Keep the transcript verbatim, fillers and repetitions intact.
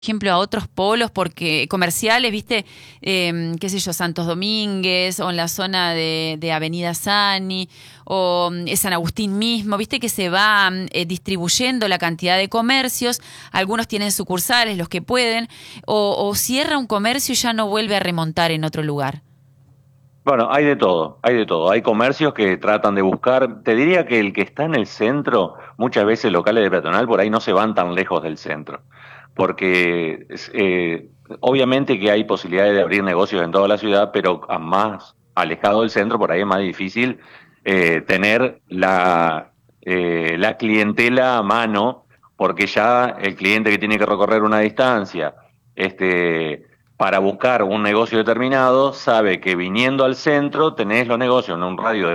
ejemplo, a otros polos porque comerciales, viste, eh, qué sé yo, Santos Domínguez o en la zona de, de Avenida Sani o mm, San Agustín mismo, viste que se va mm, eh, distribuyendo la cantidad de comercios, algunos tienen sucursales, los que pueden, o, o cierra un comercio y ya no vuelve a remontar en otro lugar. Bueno, hay de todo, hay de todo. Hay comercios que tratan de buscar, te diría que el que está en el centro, muchas veces locales de peatonal por ahí no se van tan lejos del centro, porque eh, obviamente que hay posibilidades de abrir negocios en toda la ciudad, pero a más alejado del centro, por ahí es más difícil eh, tener la, eh, la clientela a mano, porque ya el cliente que tiene que recorrer una distancia, este para buscar un negocio determinado, sabe que viniendo al centro tenés los negocios en un radio de